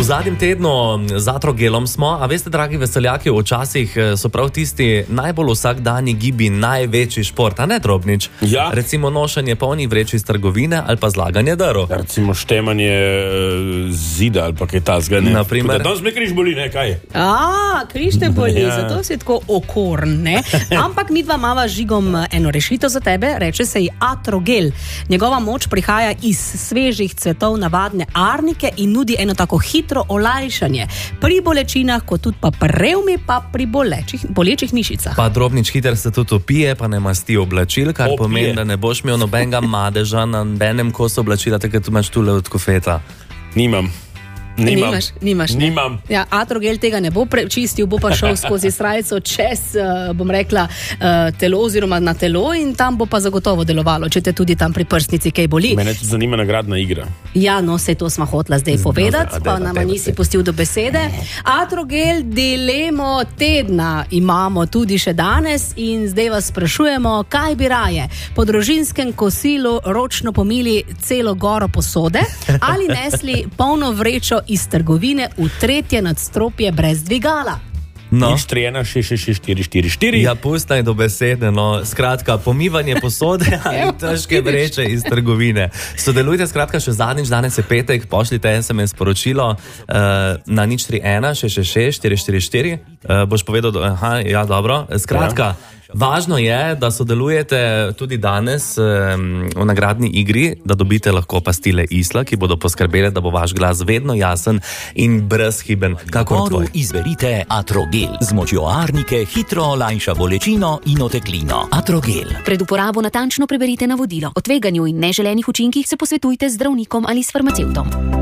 V zadnjem tednu z Atrogelom smo, a veste, dragi veseljaki, včasih so prav tisti najbolj vsakdanji gibi največji šport, a ne Drobnič? Ja. Recimo nošenje polnih vreč iz trgovine ali pa zlaganje drv. Recimo štemanje zida ali pa kaj tazga, ne? Naprimer. Danes me križ boli, ne, kaj? Križ te boli, Ja. zato si tako okorn, ne? Ampak midva mava Žigom eno rešitev za tebe, reče se ji Atrogel. Njegova moč prihaja iz svežih cvetov navadne arnike in nudi eno tako hitro olajšanje pri bolečinah, kot tudi pa pri revmi, pa pri bolečih mišicah. Pa Drobnič hiter se tudi opije, pa ne masti oblačil, kar Opije. pomeni, da ne boš imel nobenega madeža na nobenem kosu oblačila, tako da imaš tule od kofeta. Nimam. Nimaš. Ne? Nimam. Ja, Atrogel tega ne bo prečistil, bo pa šel skozi srajco čez, bom rekla, telo oziroma na telo in tam bo pa zagotovo delovalo, če te tudi tam pri prsnici kaj boli. Mene tudi zanima nagradna igra. Ja, no, sej to smo hotela zdaj povedati, pa nama nisi pustil do besede. Atrogel dilemo tedna imamo tudi še danes in zdaj vas sprašujemo, kaj bi raje, po družinskem kosilu ročno pomili celo goro posode ali nesli polno vrečo iz trgovine v tretje nadstropje brez dvigala. No. 031 Ja, pustaj do besede, no. Skratka, pomivanje posode ali težke vreče iz trgovine. Sodelujte, skratka, še zadnjič, danes je petek, pošljite SMS sporočilo na 031 666 444. Boš povedal, ja, dobro. Skratka, važno je, da sodelujete tudi danes v nagradni igri, da dobite lahko pastile Isla, ki bodo poskrbele, da bo vaš glas vedno jasen in brezhiben, kakor tvoj. Izberite Atrogel. Z močjo arnike hitro olajša bolečino in oteklino. Atrogel. Pred uporabo natančno preberite navodilo. O tveganju in neželenih učinkih se posvetujte z zdravnikom ali s farmacevtom.